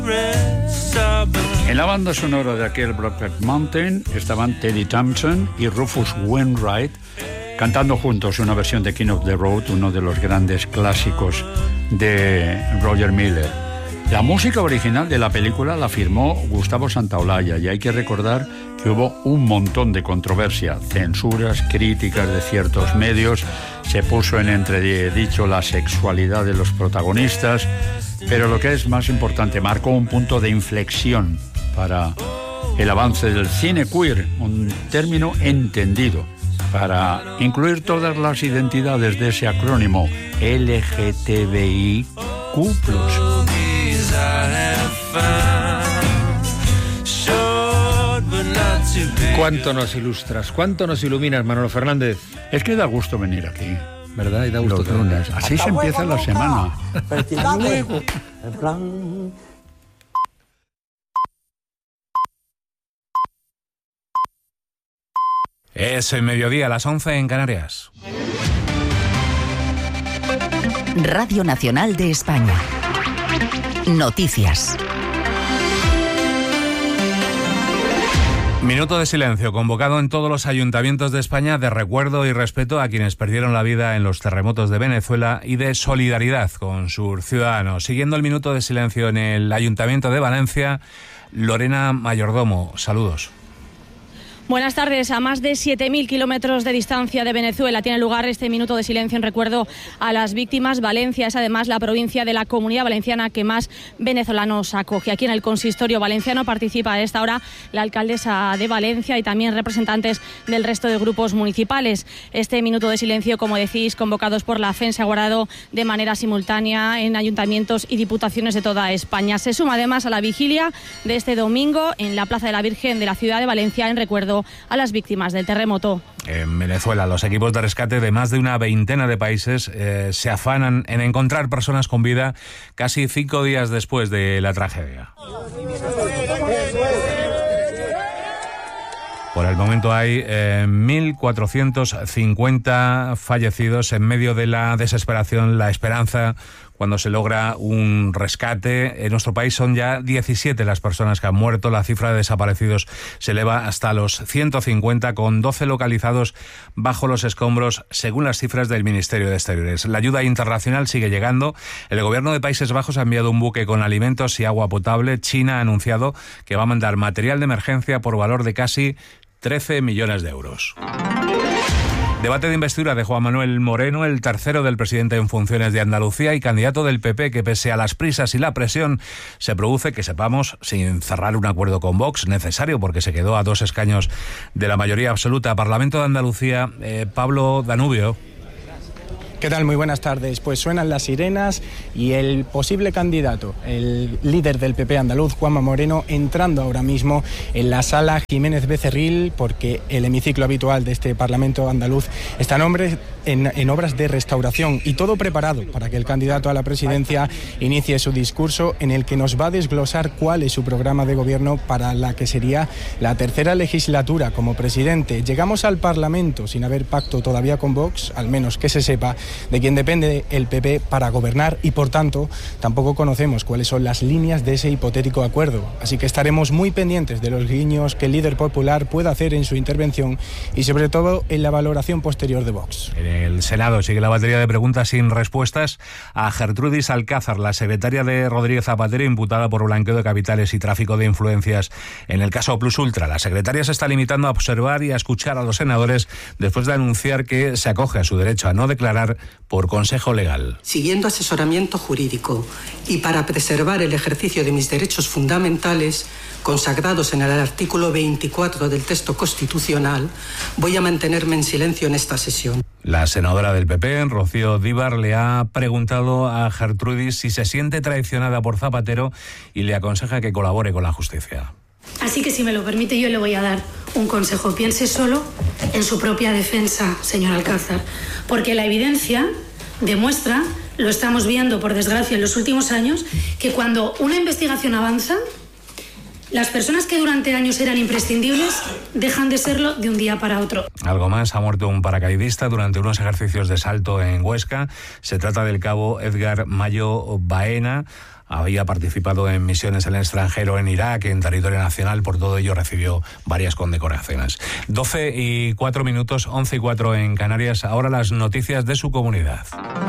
En la banda sonora de aquel Brokeback Mountain estaban Teddy Thompson y Rufus Wainwright cantando juntos una versión de King of the Road, uno de los grandes clásicos de Roger Miller. La música original de la película la firmó Gustavo Santaolalla y hay que recordar que hubo un montón de controversia, censuras, críticas de ciertos medios, se puso en entredicho la sexualidad de los protagonistas, pero lo que es más importante, marcó un punto de inflexión para el avance del cine queer, un término entendido para incluir todas las identidades de ese acrónimo LGTBIQ+. ¿Cuánto nos ilustras? ¿Cuánto nos iluminas, Manolo Fernández? Es que da gusto venir aquí, ¿verdad? Y da gusto los lunes. Así se empieza la semana. Luego. Es el mediodía, a las 11 en Canarias. Radio Nacional de España. Noticias. Minuto de silencio convocado en todos los ayuntamientos de España de recuerdo y respeto a quienes perdieron la vida en los terremotos de Venezuela y de solidaridad con sus ciudadanos. Siguiendo el minuto de silencio en el Ayuntamiento de Valencia, Lorena Mayordomo, saludos. Buenas tardes. A más de 7.000 kilómetros de distancia de Venezuela tiene lugar este minuto de silencio en recuerdo a las víctimas. Valencia es además la provincia de la Comunidad Valenciana que más venezolanos acoge. Aquí en el consistorio valenciano participa a esta hora la alcaldesa de Valencia y también representantes del resto de grupos municipales. Este minuto de silencio, como decís, convocados por la FEN, se ha guardado de manera simultánea en ayuntamientos y diputaciones de toda España. Se suma además a la vigilia de este domingo en la Plaza de la Virgen de la ciudad de Valencia en recuerdo a las víctimas del terremoto. En Venezuela, los equipos de rescate de más de una veintena de países se afanan en encontrar personas con vida casi 5 días después de la tragedia. Por el momento hay 1.450 fallecidos. En medio de la desesperación, la esperanza cuando se logra un rescate. En nuestro país son ya 17 las personas que han muerto. La cifra de desaparecidos se eleva hasta los 150, con 12 localizados bajo los escombros, según las cifras del Ministerio de Exteriores. La ayuda internacional sigue llegando. El gobierno de Países Bajos ha enviado un buque con alimentos y agua potable. China ha anunciado que va a mandar material de emergencia por valor de casi 13 millones de euros. Debate de investidura de Juan Manuel Moreno, el tercero del presidente en funciones de Andalucía y candidato del PP, que pese a las prisas y la presión se produce, que sepamos, sin cerrar un acuerdo con Vox, necesario porque se quedó a 2 escaños de la mayoría absoluta. Parlamento de Andalucía, Pablo Danubio. ¿Qué tal? Muy buenas tardes. Pues suenan las sirenas y el posible candidato, el líder del PP andaluz, Juanma Moreno, entrando ahora mismo en la sala Jiménez Becerril, porque el hemiciclo habitual de este Parlamento andaluz está en obras de restauración, y todo preparado para que el candidato a la presidencia inicie su discurso, en el que nos va a desglosar cuál es su programa de gobierno para la que sería la tercera legislatura como presidente. Llegamos al Parlamento sin haber pacto todavía con Vox, al menos que se sepa, de quien depende el PP para gobernar, y por tanto tampoco conocemos cuáles son las líneas de ese hipotético acuerdo. Así que estaremos muy pendientes de los guiños que el líder popular pueda hacer en su intervención y sobre todo en la valoración posterior de Vox. En el Senado sigue la batería de preguntas sin respuestas a Gertrudis Alcázar, la secretaria de Rodríguez Zapatero, imputada por blanqueo de capitales y tráfico de influencias en el caso Plus Ultra. La secretaria se está limitando a observar y a escuchar a los senadores después de anunciar que se acoge a su derecho a no declarar por consejo legal. Siguiendo asesoramiento jurídico y para preservar el ejercicio de mis derechos fundamentales consagrados en el artículo 24 del texto constitucional, voy a mantenerme en silencio en esta sesión. La senadora del PP, Rocío Díbar, le ha preguntado a Gertrudis si se siente traicionada por Zapatero y le aconseja que colabore con la justicia. Así que, si me lo permite, yo le voy a dar un consejo. Piense solo en su propia defensa, señor Alcázar, porque la evidencia demuestra, lo estamos viendo por desgracia en los últimos años, que cuando una investigación avanza, las personas que durante años eran imprescindibles dejan de serlo de un día para otro. Algo más, ha muerto un paracaidista durante unos ejercicios de salto en Huesca. Se trata del cabo Edgar Mayo Baena. había participado en misiones en el extranjero, en Irak, en territorio nacional, por todo ello recibió varias condecoraciones. 12:04, 11:04 en Canarias, ahora las noticias de su comunidad.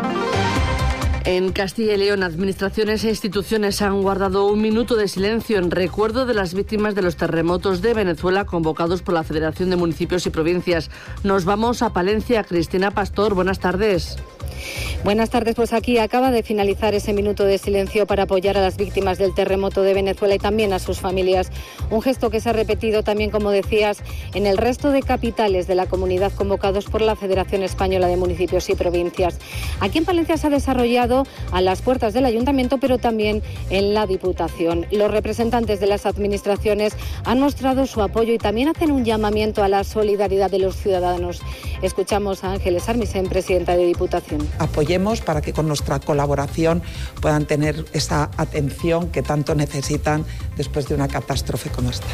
En Castilla y León, administraciones e instituciones han guardado un minuto de silencio en recuerdo de las víctimas de los terremotos de Venezuela convocados por la Federación de Municipios y Provincias. Nos vamos a Palencia. Cristina Pastor, buenas tardes. Buenas tardes, pues aquí acaba de finalizar ese minuto de silencio para apoyar a las víctimas del terremoto de Venezuela y también a sus familias. Un gesto que se ha repetido también, como decías, en el resto de capitales de la comunidad convocados por la Federación Española de Municipios y Provincias. Aquí en Palencia se ha desarrollado a las puertas del Ayuntamiento, pero también en la Diputación. Los representantes de las administraciones han mostrado su apoyo y también hacen un llamamiento a la solidaridad de los ciudadanos. Escuchamos a Ángeles Armisen, presidenta de Diputación. Apoyemos para que con nuestra colaboración puedan tener esa atención que tanto necesitan después de una catástrofe como esta.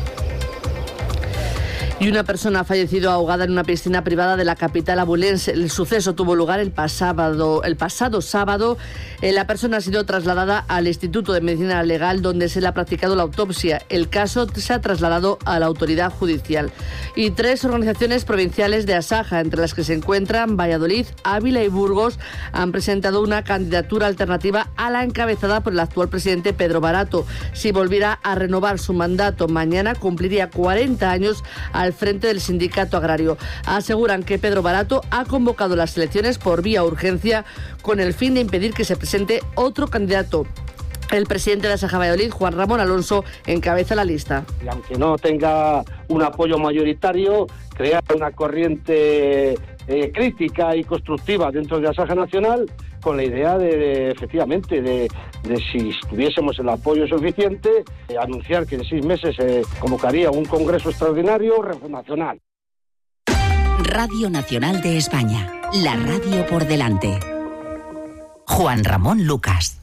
Y una persona ha fallecido ahogada en una piscina privada de la capital abulense. El suceso tuvo lugar el pasado sábado. La persona ha sido trasladada al Instituto de Medicina Legal, donde se le ha practicado la autopsia. El caso se ha trasladado a la autoridad judicial. Y 3 organizaciones provinciales de Asaja, entre las que se encuentran Valladolid, Ávila y Burgos, han presentado una candidatura alternativa a la encabezada por el actual presidente Pedro Barato. Si volviera a renovar su mandato mañana, cumpliría 40 años al frente del sindicato agrario. Aseguran que Pedro Barato ha convocado las elecciones por vía urgencia con el fin de impedir que se presente otro candidato. El presidente de Asaja Valladolid, Juan Ramón Alonso, encabeza la lista. Y aunque no tenga un apoyo mayoritario, crear una corriente crítica y constructiva dentro de Asaja Nacional, con la idea efectivamente, de si tuviésemos el apoyo suficiente, anunciar que en 6 meses se convocaría un congreso extraordinario nacional. Radio Nacional de España, la radio por delante. Juan Ramón Lucas.